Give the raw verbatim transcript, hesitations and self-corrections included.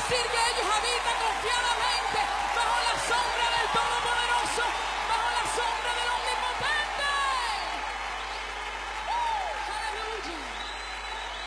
decir que ellos habitan confiadamente bajo la sombra del Todopoderoso.